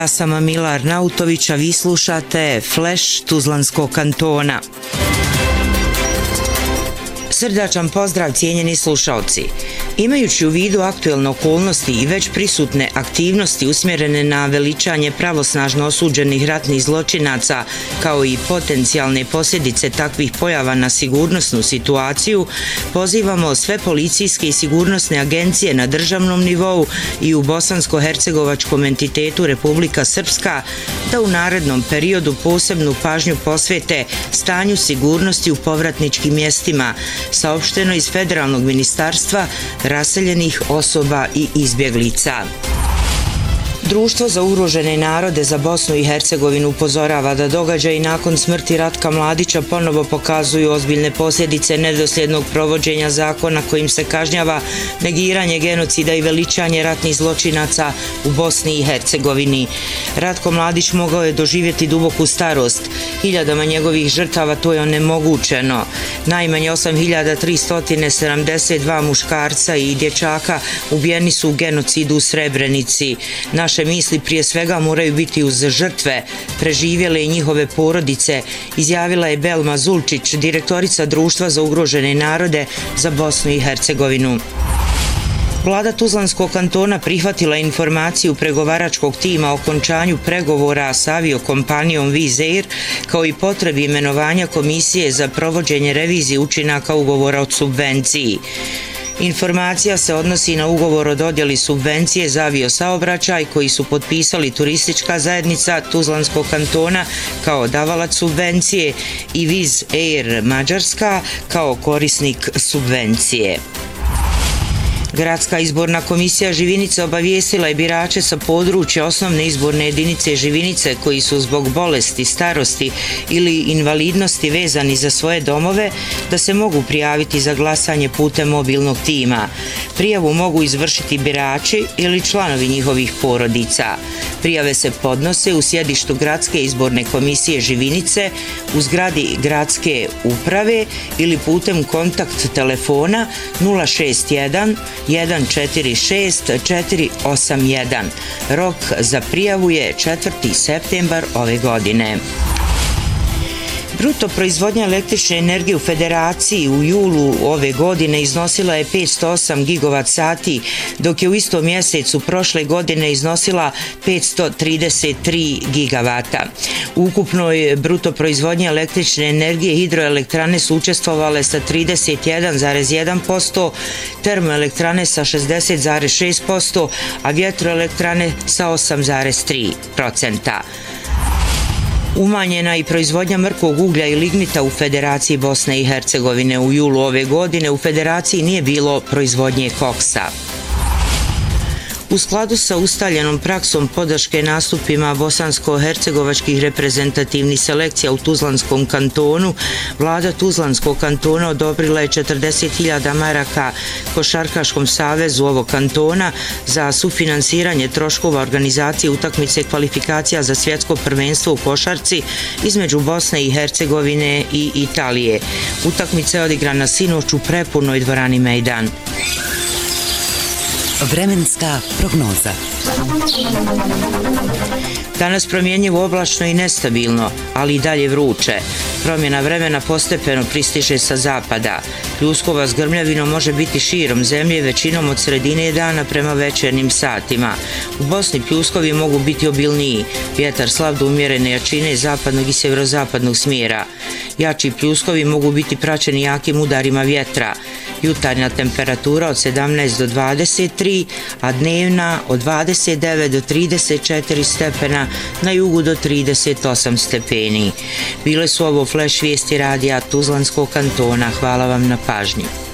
Ja sam Mila Arnautović, a vi slušate Flash Tuzlanskog kantona. Srdačan pozdrav, cijenjeni slušalci. Imajući u vidu aktuelne okolnosti i već prisutne aktivnosti usmjerene na veličanje pravosnažno osuđenih ratnih zločinaca, kao i potencijalne posljedice takvih pojava na sigurnosnu situaciju, pozivamo sve policijske i sigurnosne agencije na državnom nivou i u bosansko-hercegovačkom entitetu Republika Srpska da u narednom periodu posebnu pažnju posvete stanju sigurnosti u povratničkim mjestima, saopšteno iz Federalnog ministarstva raseljenih osoba i izbjeglica. Društvo za ugrožene narode za Bosnu i Hercegovinu upozorava da događaji nakon smrti Ratka Mladića ponovo pokazuju ozbiljne posljedice nedosljednog provođenja zakona kojim se kažnjava negiranje genocida i veličanje ratnih zločinaca u Bosni i Hercegovini. Ratko Mladić mogao je doživjeti duboku starost. Hiljadama njegovih žrtava to je onemogućeno. Najmanje 8372 muškarca i dječaka ubijeni su u genocidu u Srebrenici. Naše misli prije svega moraju biti uz žrtve, preživjele i njihove porodice, izjavila je Belma Zulčić, direktorica Društva za ugrožene narode za Bosnu i Hercegovinu. Vlada Tuzlanskog kantona prihvatila informaciju pregovaračkog tima o okončanju pregovora s aviokompanijom Wizz Air, kao i potrebi imenovanja komisije za provođenje revizije učinaka ugovora o subvenciji. Informacija se odnosi na ugovor o dodjeli subvencije za aviosaobraćaj koji su potpisali Turistička zajednica Tuzlanskog kantona kao davalac subvencije i Wizz Air Mađarska kao korisnik subvencije. Gradska izborna komisija Živinice obavijestila je birače sa područja osnovne izborne jedinice Živinice koji su zbog bolesti, starosti ili invalidnosti vezani za svoje domove da se mogu prijaviti za glasanje putem mobilnog tima. Prijavu mogu izvršiti birači ili članovi njihovih porodica. Prijave se podnose u sjedištu Gradske izborne komisije Živinice, u zgradi Gradske uprave ili putem kontakt telefona 061 146 481. Rok za prijavu je 4. septembar ove godine. Bruto proizvodnja električne energije u Federaciji u julu ove godine iznosila je 508 gigavat sati, dok je u istom mjesecu prošle godine iznosila 533 gigavata. U ukupnoj bruto proizvodnji električne energije hidroelektrane su učestvovale sa 31,1%, termoelektrane sa 60,6%, a vjetroelektrane sa 8,3%. Umanjena i proizvodnja mrkog uglja i lignita u Federaciji Bosne i Hercegovine. U julu ove godine u Federaciji nije bilo proizvodnje koksa. U skladu sa ustaljenom praksom podrške nastupima bosansko-hercegovačkih reprezentativnih selekcija u Tuzlanskom kantonu, vlada Tuzlanskog kantona odobrila je 40.000 maraka Košarkaškom savezu ovog kantona za sufinansiranje troškova organizacije utakmice kvalifikacija za svjetsko prvenstvo u košarci između Bosne i Hercegovine i Italije. Utakmica je odigrana sinoć u prepunoj dvorani Mejdan. Vremenska prognoza. Danas promjenjivo oblačno i nestabilno, ali i dalje vruće. Promjena vremena postepeno pristiže sa zapada. Pljuskova s grmljavinom može biti širom zemlje većinom od sredine dana prema večernjim satima. U Bosni pljuskovi mogu biti obilniji. Vjetar slab do umjerene jačine zapadnog i sjeverozapadnog smjera. Jači pljuskovi mogu biti praćeni jakim udarima vjetra. Jutarnja temperatura od 17 do 23, a dnevna od 29 do 34 stepena, na jugu do 38 stepeni. Bile su ovo flash vijesti radija Tuzlanskog kantona. Hvala vam na pažnji.